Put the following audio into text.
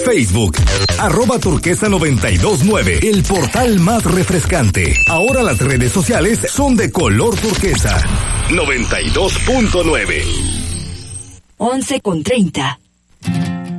Facebook, @turquesa929, el portal más refrescante. Ahora las redes sociales son de color turquesa. 92.9. 11:30.